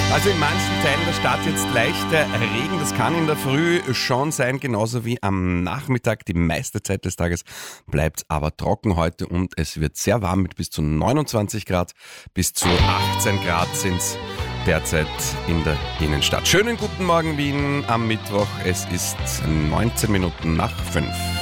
Also in manchen Teilen der Stadt jetzt leichter Regen, das kann in der Früh schon sein, genauso wie am Nachmittag. Die meiste Zeit des Tages bleibt aber trocken heute und es wird sehr warm mit bis zu 29 Grad, bis zu 18 Grad sind's derzeit in der Innenstadt. Schönen guten Morgen Wien am Mittwoch, es ist 19 Minuten nach 5.